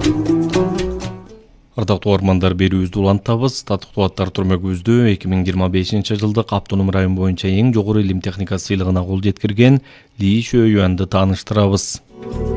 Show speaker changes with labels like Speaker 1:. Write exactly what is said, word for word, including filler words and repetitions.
Speaker 1: Ардактуу угармандар, берүүбүздү улантабыз. Татыктуу аттар түрмөгүбүздө эки миң жыйырма бешинчи жылдык Автоном район боюнча эң жогору илим техника сыйлыгына кол жеткирген Ли Шөюанды тааныштырабыз.